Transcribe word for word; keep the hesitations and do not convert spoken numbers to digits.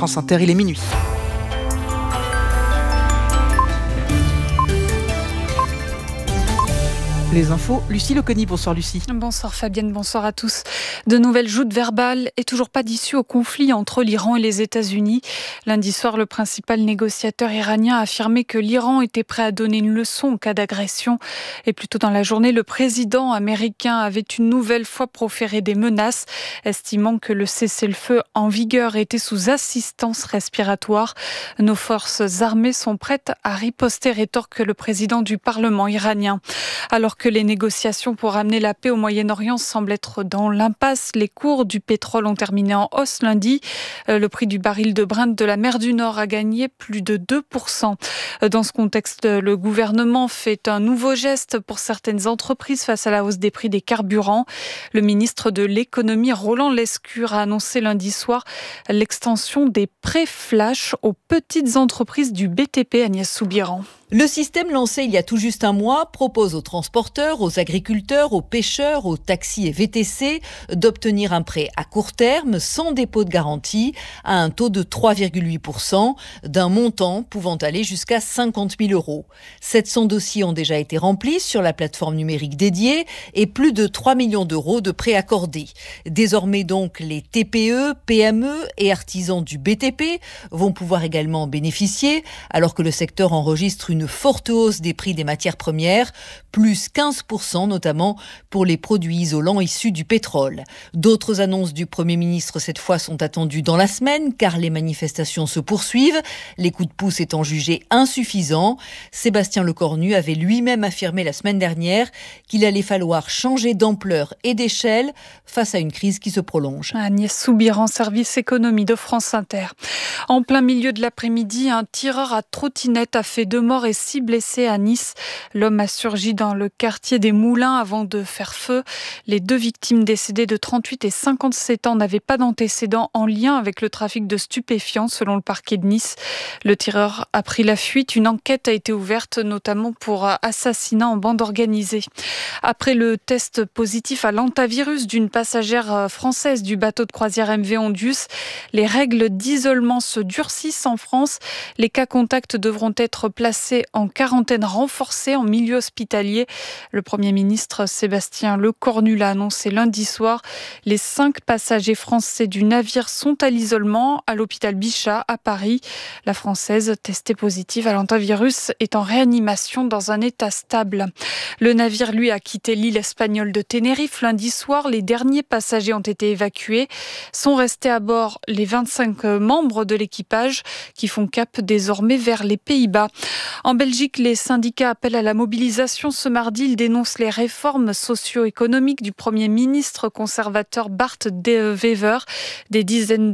France Inter, il est minuit. Les infos, Lucie Leconi. Bonsoir Lucie. Bonsoir Fabienne, bonsoir à tous. De nouvelles joutes verbales et toujours pas d'issue au conflit entre l'Iran et les États-Unis. Lundi soir, le principal négociateur iranien a affirmé que l'Iran était prêt à donner une leçon en cas d'agression. Et plus tôt dans la journée, le président américain avait une nouvelle fois proféré des menaces, estimant que le cessez-le-feu en vigueur était sous assistance respiratoire. Nos forces armées sont prêtes à riposter, rétorque le président du Parlement iranien. Alors que les négociations pour amener la paix au Moyen-Orient semblent être dans l'impasse, les cours du pétrole ont terminé en hausse lundi. Le prix du baril de Brent de la mer du Nord a gagné plus de deux pour cent. Dans ce contexte, le gouvernement fait un nouveau geste pour certaines entreprises face à la hausse des prix des carburants. Le ministre de l'économie, Roland Lescure, a annoncé lundi soir l'extension des prêts flash aux petites entreprises du B T P. Agnès Soubiran. Le système lancé il y a tout juste un mois propose aux transporteurs, aux agriculteurs, aux pêcheurs, aux taxis et V T C d'obtenir un prêt à court terme sans dépôt de garantie à un taux de trois virgule huit pour cent d'un montant pouvant aller jusqu'à cinquante mille euros. sept cents dossiers ont déjà été remplis sur la plateforme numérique dédiée et plus de trois millions d'euros de prêts accordés. Désormais donc, les T P E, P M E et artisans du B T P vont pouvoir également en bénéficier alors que le secteur enregistre une forte hausse des prix des matières premières, plus quinze pour cent notamment pour les produits isolants issus du pétrole. D'autres annonces du Premier ministre cette fois sont attendues dans la semaine car les manifestations se poursuivent, les coups de pouce étant jugés insuffisants. Sébastien Lecornu avait lui-même affirmé la semaine dernière qu'il allait falloir changer d'ampleur et d'échelle face à une crise qui se prolonge. Agnès Soubiran, service économie de France Inter. En plein milieu de l'après-midi, un tireur à trottinette a fait deux morts et six blessés à Nice. L'homme a surgi dans le quartier des Moulins avant de faire feu. Les deux victimes décédées de trente-huit et cinquante-sept ans n'avaient pas d'antécédents en lien avec le trafic de stupéfiants selon le parquet de Nice. Le tireur a pris la fuite. Une enquête a été ouverte notamment pour assassinat en bande organisée. Après le test positif à l'hantavirus d'une passagère française du bateau de croisière M V Ondius, les règles d'isolement se durcissent en France. Les cas contacts devront être placés en quarantaine renforcée en milieu hospitalier. Le Premier ministre Sébastien Lecornu l'a annoncé lundi soir. Les cinq passagers français du navire sont à l'isolement à l'hôpital Bichat à Paris. La Française, testée positive à l'hantavirus, est en réanimation dans un état stable. Le navire, lui, a quitté l'île espagnole de Tenerife lundi soir. Les derniers passagers ont été évacués. Sont restés à bord les vingt-cinq membres de l'équipage qui font cap désormais vers les Pays-Bas. En Belgique, les syndicats appellent à la mobilisation. Ce mardi, ils dénoncent les réformes socio-économiques du Premier ministre conservateur Bart De Wever. Des dizaines de